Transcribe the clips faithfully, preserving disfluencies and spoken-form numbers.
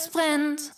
brennt.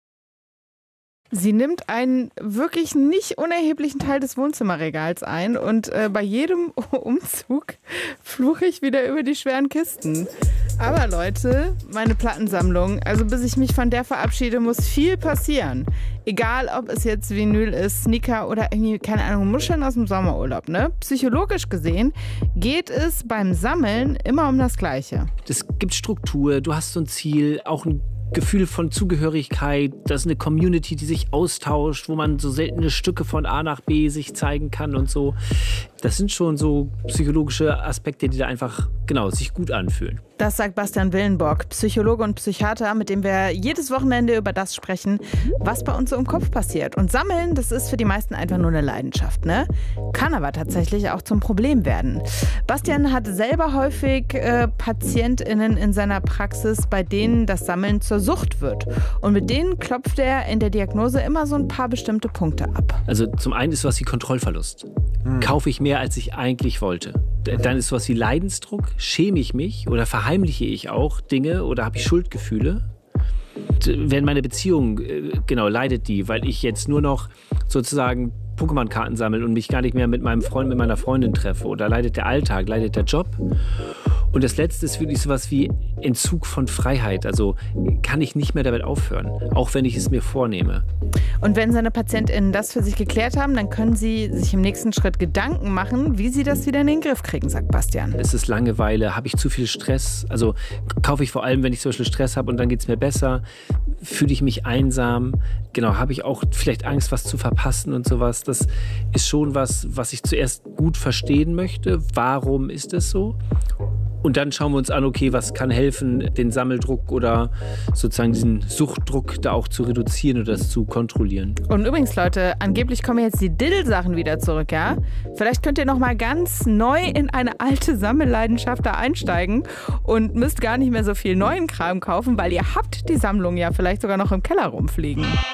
Sie nimmt einen wirklich nicht unerheblichen Teil des Wohnzimmerregals ein und äh, bei jedem Umzug fluche ich wieder über die schweren Kisten. Aber Leute, meine Plattensammlung, also bis ich mich von der verabschiede, muss viel passieren. Egal, ob es jetzt Vinyl ist, Sneaker oder irgendwie, keine Ahnung, Muscheln aus dem Sommerurlaub, ne? Psychologisch gesehen geht es beim Sammeln immer um das Gleiche. Es gibt Struktur, du hast so ein Ziel, auch ein Gefühl von Zugehörigkeit, das ist eine Community, die sich austauscht, wo man so seltene Stücke von A nach B sich zeigen kann und so. Das sind schon so psychologische Aspekte, die da einfach, genau, sich gut anfühlen. Das sagt Bastian Willenborg, Psychologe und Psychiater, mit dem wir jedes Wochenende über das sprechen, was bei uns so im Kopf passiert. Und Sammeln, das ist für die meisten einfach nur eine Leidenschaft, ne? Kann aber tatsächlich auch zum Problem werden. Bastian hat selber häufig äh, PatientInnen in seiner Praxis, bei denen das Sammeln zur Sucht wird. Und mit denen klopft er in der Diagnose immer so ein paar bestimmte Punkte ab. Also zum einen ist sowas wie Kontrollverlust. Hm. Kaufe ich mehr, als ich eigentlich wollte. Dann ist sowas wie Leidensdruck. Schäme ich mich oder verheimliche ich auch Dinge oder habe ich Schuldgefühle? Wenn meine Beziehung, genau, leidet die, weil ich jetzt nur noch sozusagen Pokémon-Karten sammle und mich gar nicht mehr mit meinem Freund, mit meiner Freundin treffe? Oder leidet der Alltag, leidet der Job? Und das Letzte ist wirklich sowas wie Entzug von Freiheit. Also kann ich nicht mehr damit aufhören, auch wenn ich es mir vornehme. Und wenn seine PatientInnen das für sich geklärt haben, dann können sie sich im nächsten Schritt Gedanken machen, wie sie das wieder in den Griff kriegen, sagt Bastian. Ist es Langeweile? Habe ich zu viel Stress? Also kaufe ich vor allem, wenn ich zum Beispiel Stress habe und dann geht es mir besser? Fühle ich mich einsam? Genau, habe ich auch vielleicht Angst, was zu verpassen und sowas? Das ist schon was, was ich zuerst gut verstehen möchte. Warum ist es so? Und dann schauen wir uns an, okay, was kann helfen, den Sammeldruck oder sozusagen diesen Suchtdruck da auch zu reduzieren oder das zu kontrollieren. Und übrigens, Leute, angeblich kommen jetzt die Diddle-Sachen wieder zurück, ja? Vielleicht könnt ihr noch mal ganz neu in eine alte Sammelleidenschaft da einsteigen und müsst gar nicht mehr so viel neuen Kram kaufen, weil ihr habt die Sammlung ja vielleicht sogar noch im Keller rumfliegen.